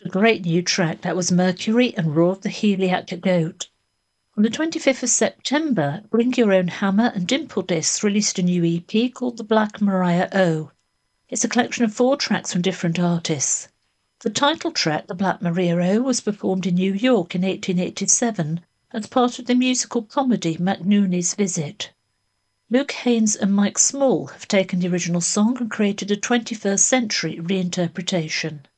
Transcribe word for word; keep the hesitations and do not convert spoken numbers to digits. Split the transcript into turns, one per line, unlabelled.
A great new track. That was Mercury and Roar of the Heliac Goat. On the twenty-fifth of September, Bring Your Own Hammer and Dimple Discs released a new E P called The Black Mariah O. It's a collection of four tracks from different artists. The title track, The Black Maria O, was performed in New York in eighteen eighty-seven as part of the musical comedy McNooney's Visit. Luke Haynes and Mike Small have taken the original song and created a twenty-first century reinterpretation.